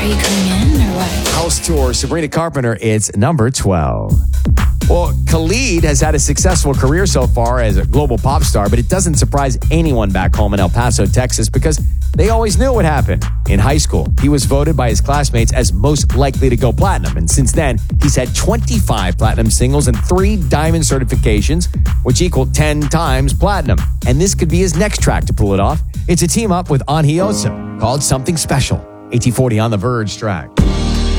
Are you coming in or what? House Tour, Sabrina Carpenter, it's number 12. Well, Khalid has had a successful career so far as a global pop star, but it doesn't surprise anyone back home in El Paso, Texas, because they always knew what happened. In high school, he was voted by his classmates as most likely to go platinum, and since then, he's had 25 platinum singles and 3 diamond certifications, which equal 10 times platinum. And this could be his next track to pull it off. It's a team up with Anhioso called Something Special. AT40 on The Verge track.